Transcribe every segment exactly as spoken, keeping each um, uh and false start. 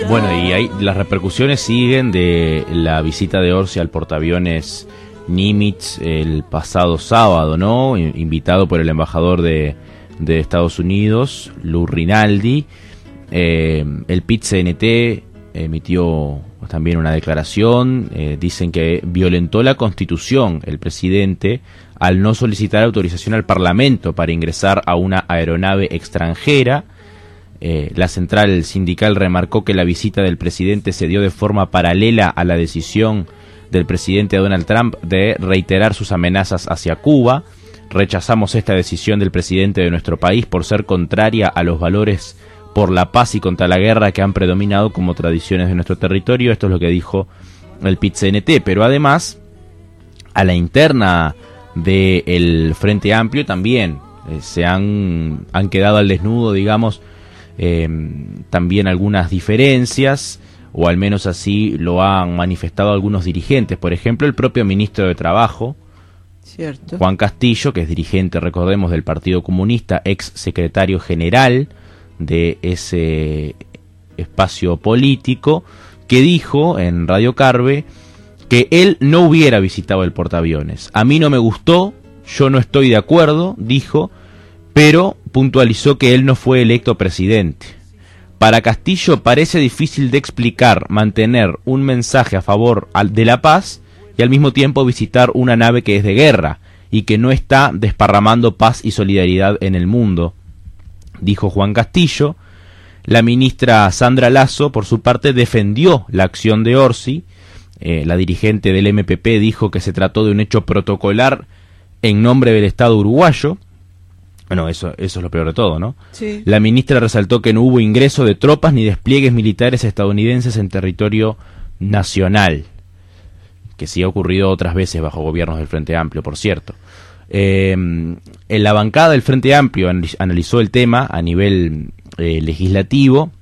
Bueno, y ahí las repercusiones siguen de la visita de Orsi al portaaviones Nimitz el pasado sábado, ¿no? Invitado por el embajador de, de Estados Unidos, Lou Rinaldi. Eh, el P I T C N T emitió también una declaración. Eh, dicen que violentó la Constitución el presidente al no solicitar autorización al Parlamento para ingresar a una aeronave extranjera. Eh, la central sindical remarcó que la visita del presidente se dio de forma paralela a la decisión del presidente Donald Trump de reiterar sus amenazas hacia Cuba. Rechazamos esta decisión del presidente de nuestro país por ser contraria a los valores por la paz y contra la guerra que han predominado como tradiciones de nuestro territorio. Esto es lo que dijo el P I T C N T, pero además a la interna del Frente Amplio también eh, se han, han quedado al desnudo, digamos, eh, también algunas diferencias, o al menos así lo han manifestado algunos dirigentes. Por ejemplo, el propio ministro de Trabajo, Cierto. Juan Castillo, que es dirigente, recordemos, del Partido Comunista, ex secretario general de ese espacio político, que dijo en Radio Carve que él no hubiera visitado el portaaviones. A mí no me gustó, yo no estoy de acuerdo, dijo, pero puntualizó que él no fue electo presidente. Para Castillo parece difícil de explicar mantener un mensaje a favor de la paz y al mismo tiempo visitar una nave que es de guerra y que no está desparramando paz y solidaridad en el mundo, dijo Juan Castillo. La ministra Sandra Lasso, por su parte, defendió la acción de Orsi. Eh, la dirigente del M P P dijo que se trató de un hecho protocolar en nombre del Estado uruguayo. Bueno, eso, eso es lo peor de todo, ¿no? Sí. La ministra resaltó que no hubo ingreso de tropas ni despliegues militares estadounidenses en territorio nacional, que sí ha ocurrido otras veces bajo gobiernos del Frente Amplio, por cierto. Eh, en la bancada del Frente Amplio analizó el tema a nivel eh, legislativo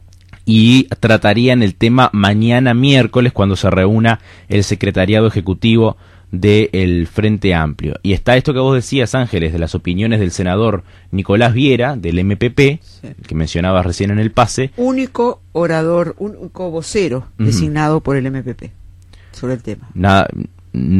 y tratarían el tema mañana miércoles cuando se reúna el secretariado ejecutivo del Frente Amplio. Y está esto que vos decías, Ángeles, de las opiniones del senador Nicolás Viera, del M P P, sí, que mencionabas recién en el pase. Único orador, único vocero uh-huh. designado por el M P P sobre el tema. Nada...